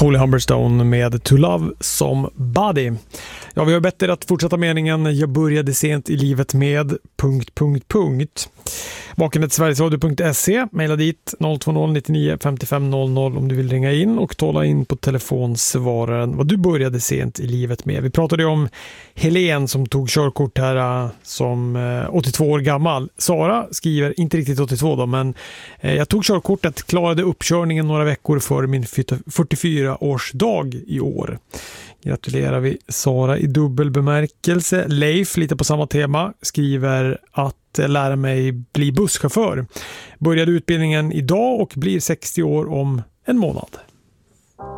Foley Humberstone med To Love Somebody. Ja, vi har bett er att fortsätta meningen jag började sent i livet med ... Vakenhetsverigesradio.se, mejla dit 020 99 55 00 om du vill ringa in och tala in på telefonsvararen vad du började sent i livet med. Vi pratade om Helen som tog körkort här som 82 år gammal. Sara skriver, inte riktigt 82 då, men jag tog körkortet, klarade uppkörningen några veckor före min 44-årsdag i år. Gratulerar vi Sara i dubbel bemärkelse. Leif, lite på samma tema, skriver att lära mig bli busschaufför. Började utbildningen idag och blir 60 år om en månad.